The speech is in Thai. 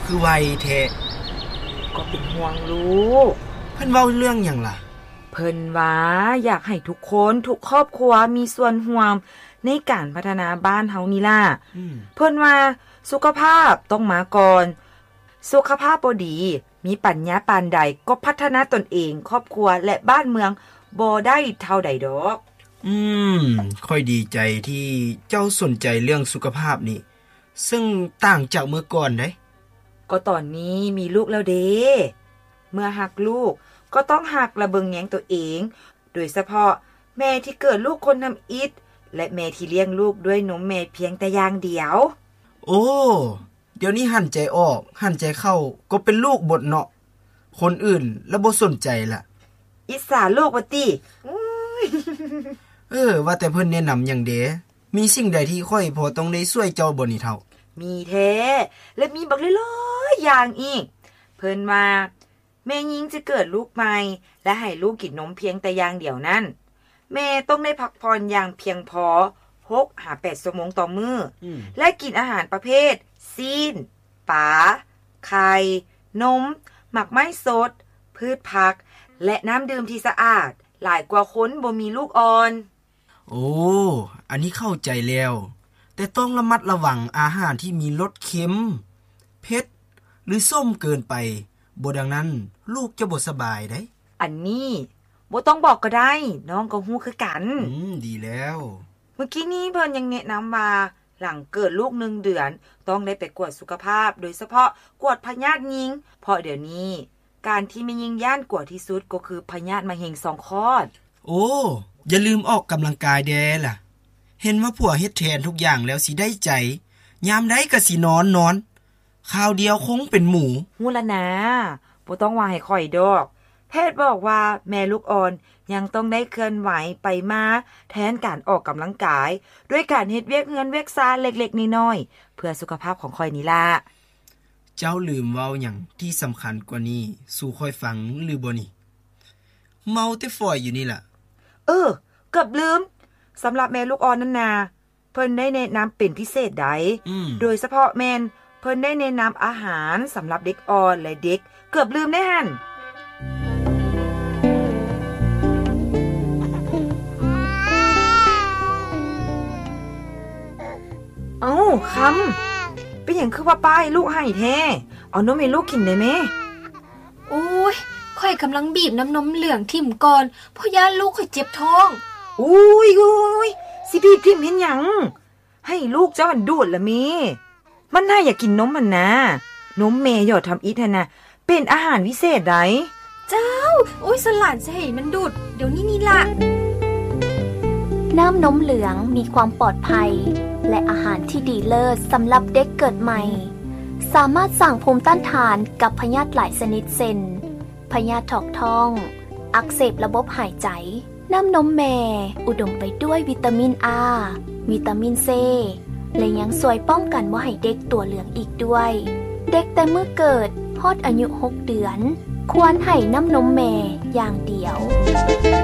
คือไวแท้ก็เป็นห่วงลูกเพิ่นเว้าเรื่องหยังล่ะเพิ่นว่าอยากให้ทุกคนทุกครอบครัวมีส่วนร่วมในการพัฒนาบ้านเฮานี่ล่ะเพิ่นว่าสุขภาพต้องมาก่อนสุขภาพบ่ดีมีปัญญาปานใดก็พัฒนาตนเองครอบครัวและบ้านเมืองบ่ได้เท่าใดดอกค่อยดีใจที่เจ้าสนใจเรื่องสุขภาพนี่ซึ่งต่างจากเมื่อก่อนเด้ก็ตอนนี้มีลูกแล้วเด้เมื่อหักลูกก็ต้องหักระเบิงแยงตัวเองโดยเฉพาะแม่ที่เกิดลูกคนทำอิฐและแม่ที่เลี้ยงลูกด้วยนมแม่เพียงแต่อย่างเดียวโอ้เดี๋ยวนี้หันใจออกหันใจเข้าก็เป็นลูกบดเนาะคนอื่นแล้วบ่สนใจล่ะอิสาลูกบ่ติว่าแต่เพิ่นแนะนำหยังเด้มีสิ่งใดที่ค่อยพอต้องได้ช่วยเจ้าบ่นี่เฒ่ามีแท้และมีบักหลายๆอย่างอีกเพิ่นว่าแม่หญิงจะเกิดลูกใหม่และให้ลูกกินนมเพียงแต่อย่างเดียวนั้นแม่ต้องได้พักผ่อนอย่างเพียงพอ 6-8 ชั่วโมงต่อมื้อและกินอาหารประเภทซีนปลาไข่นมหมักไม้สดพืชผักและน้ำดื่มที่สะอาดหลายกว่าคนบ่มีลูกอ่อนโอ้อันนี้เข้าใจแล้วแต่ต้องระมัดระวังอาหารที่มีรสเค็มเผ็ดหรือส้มเกินไปบ่ดังนั้นลูกจะบ่สบายได้อันนี้บ่ต้องบอกก็ได้น้องก็ฮู้คือกันดีแล้วเมื่อกี้นี้เพิ่นยังแนะนำว่าหลังเกิดลูก1เดือนต้องได้ไปกวดสุขภาพโดยเฉพาะกวดพยาธิหญิงเพราะเดี๋ยวนี้การที่แม่หญิงย่านกวดที่สุดก็คือพยาธิมะเร็ง2คลอดโอ้อย่าลืมออกกำลังกายแดล่ะเห็นว่าผัวเฮ็ดแทนทุกอย่างแล้วสิได้ใจยามใดก็สินอนข้าวเดียวคงเป็นหมูฮู้ละนะบ่ต้องว่าให้ค่อยดอกแพทย์บอกว่าแม่ลูกอ่อนยังต้องได้เคลื่อนไหวไปมาแทนการออกกำลังกายด้วยการเฮ็ดเวียกเฮือนเวียกซานเล็กๆน้อยๆเพื่อสุขภาพของค่อยนี่ล่ะเจ้าลืมเว้าหยังที่สำคัญกว่านี้สู่ค่อยฟังหรือบ่นี่เมาแต่ฝอยอยู่นี่ล่ะเกือบลืมสำหรับแม่ลูกอ่อนนั่นนาเพิ่นได้แนะนำเป็นพิเศษใดโดยเฉพาะแม่นเพิ่นได้แนะนำอาหารสำหรับเด็กอ่อนและเด็กเกือบลืมได้หั่นคำเป็นอย่างคือว่าป้ายลูกให้แท้เอานมให้ลูกกินได้ไหมโอ้ยค่อยกำลังบีบน้ำนมเหลืองทิ่มก่อนเพราะย่านลูกค่อยเจ็บท้องอุ้ยสิบีบทิ่มเห็นหยังให้ลูกเจ้ามันดูดละมีมันน่าอยากกินนมมันนะนมแม่หยอดทำอีทนะเป็นอาหารวิเศษไดเจ้าโอ้ยสลานจะให้มันดูดเดี๋ยวนี้ล่ะน้ำนมเหลืองมีความปลอดภัยและอาหารที่ดีเลิศสำหรับเด็กเกิดใหม่สามารถสร้างภูมิต้านทานกับพยาธิหลายชนิดเช่นพยาธิท้องท้องอักเสบระบบหายใจน้ำนมแม่อุดมไปด้วยวิตามินอาวิตามินซีและยังช่วยป้องกันว่าให้เด็กตัวเหลืองอีกด้วยเด็กแต่เมื่อเกิดฮอดอายุ6 เดือนควรให้น้ำนมแม่อย่างเดียว